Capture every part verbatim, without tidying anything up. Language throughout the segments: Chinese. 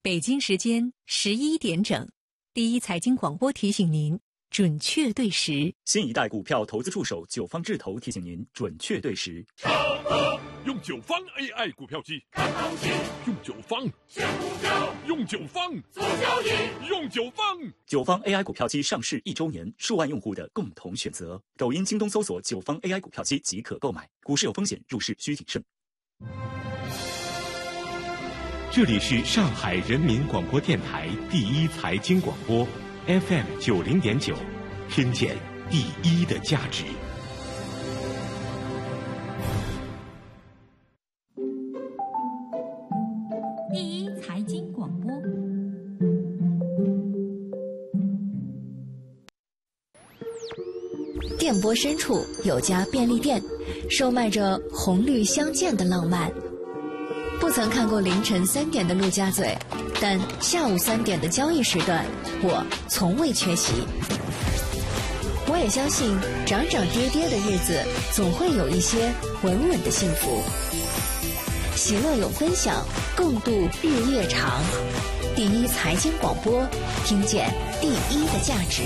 北京时间十一点整，第一财经广播提醒您准确对时。 新一代股票投资助手九方智投提醒您准确对时。 用九方 A I 股票机看行情，用九方选股票，用九方做交易，用九方。 九方 A I 股票机上市一周年，数万用户的共同选择。抖音、京东搜索九方 A I 股票机即可购买。股市有风险，入市需谨慎。 这里是上海人民广播电台第一财经广播 F M 九零点九，听见第一的价值。 第一财经广播， 电波深处有家便利店，售卖着红绿相间的浪漫。不曾看过凌晨三点的陆家嘴，但下午三点的交易时段，我从未缺席。我也相信，涨涨跌跌的日子，总会有一些稳稳的幸福。喜乐有分享，共度日夜长。第一财经广播，听见第一的价值。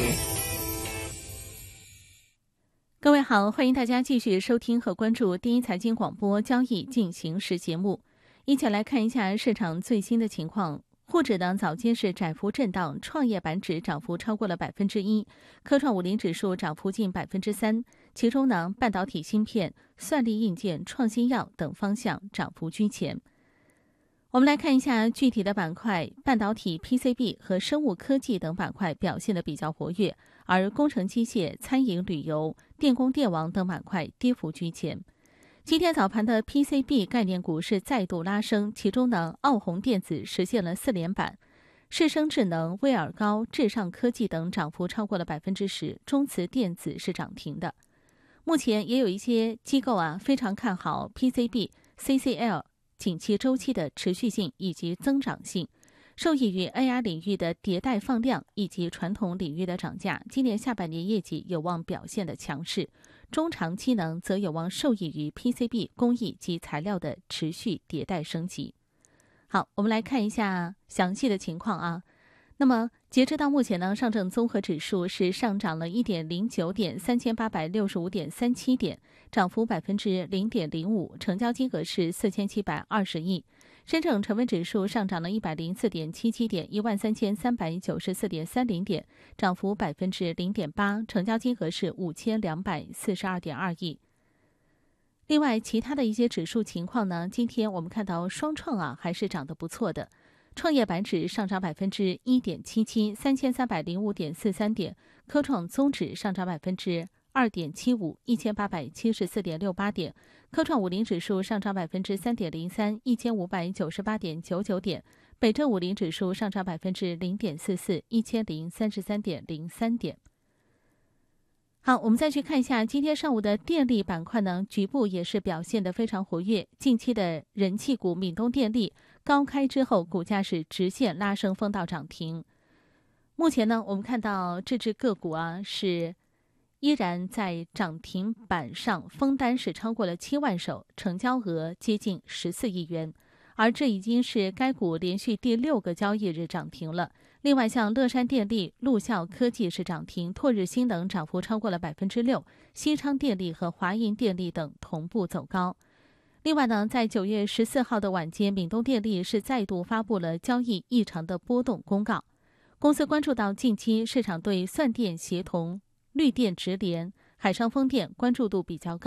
各位好，欢迎大家继续收听和关注第一财经广播交易进行时节目。一起来看一下市场最新的情况。沪指呢早间是窄幅震荡，创业板指涨幅超过了百分之一，科创五零指数涨幅近百分之三，其中呢半导体芯片、算力硬件、创新药等方向涨幅居前。我们来看一下具体的板块，半导体、P C B 和生物科技等板块表现得比较活跃，而工程机械、餐饮、旅游、电工电网等板块跌幅居前。今天早盘的 P C B 概念股是再度拉升，其中呢，奥宏电子实现了四连板，世生智能、威尔高、智尚科技等涨幅超过了百分之十，中磁电子是涨停的。目前也有一些机构啊非常看好 P C B、C C L 景气周期的持续性以及增长性，受益于 A I 领域的迭代放量以及传统领域的涨价，今年下半年业绩有望表现的强势。中长期呢，则有望受益于 P C B 工艺及材料的持续迭代升级。好，我们来看一下详细的情况啊。那么，截止到目前呢，上证综合指数是上涨了 一点零九点，三千八百六十五点三七点，涨幅百分之零点零五，成交金额是四千七百二十亿。深证成分指数上涨了一百零四点七七点，一万三千三百九十四点三零点，涨幅百分之零点八，成交金额是五千两百四十二点二亿。另外，其他的一些指数情况呢，今天我们看到双创啊还是涨得不错的，创业板指上涨百分之一点七七，三千三百零五点四三点，科创综指上涨百分之二点七五，一千八百七十四点六八点，科创五零指数上涨百分之三点零三，一千五百九十八点九九点，北证五零指数上涨百分之零点四四，一千零三十三点零三点。好，我们再去看一下今天上午的电力板块呢，局部也是表现得非常活跃。近期的人气股闽东电力高开之后，股价是直线拉升，封到涨停。目前呢，我们看到这只个股啊是依然在涨停板上，封单是超过了七万手，成交额接近十四亿元，而这已经是该股连续第六个交易日涨停了。另外，像乐山电力、陆校科技是涨停，拓日新能涨幅超过了百分之六，西昌电力和华银电力等同步走高。另外呢，在九月十四号的晚间，闽东电力是再度发布了交易异常的波动公告。公司关注到近期市场对算电协同、绿电直联、海上风电关注度比较高。